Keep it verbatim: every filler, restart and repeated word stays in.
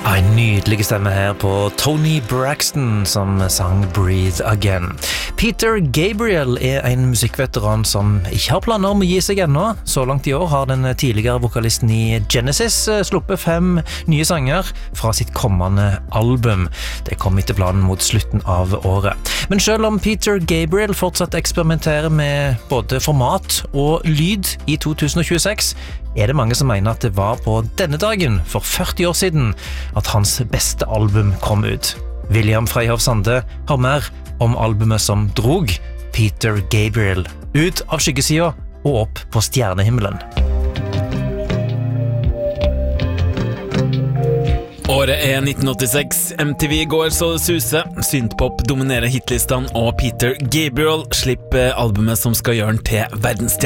En nydelig stemme her på Tony Braxton som sang Breathe Again. Peter Gabriel er en musikkveteran som ikke har planer om å gi seg ennå. Så langt i år har den tidligere vokalisten i Genesis sluppet fem nye sanger fra sitt kommende album. Det kom etter planen mot slutten av året. Men selv om Peter Gabriel fortsatt eksperimenterer med både format og lyd i to tusen og tjueseks, er det mange som mener at det var på denne dagen for førti år siden at hans beste album kom ut. William Freyhoff Sande har mer om albumet som drog Peter Gabriel ut av skyggesida og opp på stjernehimmelen. Året er nitten åttiseks, M T V går så det suser, synthpop dominerer hitlistene og Peter Gabriel slipper albumet som skal gjøre den til verdensstjerne.